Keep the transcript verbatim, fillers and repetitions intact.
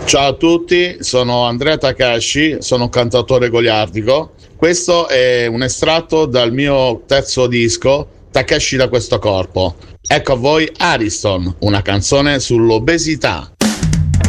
Ciao a tutti, sono Andrea Takashi, sono un cantautore goliardico. Questo è un estratto dal mio terzo disco, Takashi da questo corpo. Ecco a voi Ariston, una canzone sull'obesità.